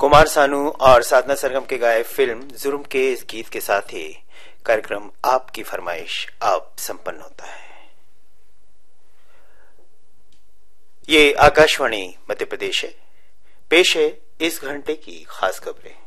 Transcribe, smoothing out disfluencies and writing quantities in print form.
कुमार सानू और साधना सरगम के गाए फिल्म जुर्म के इस गीत के साथ ही कार्यक्रम आपकी फरमाइश अब संपन्न होता है। ये आकाशवाणी मध्य प्रदेश है। पेश है इस घंटे की खास खबरें।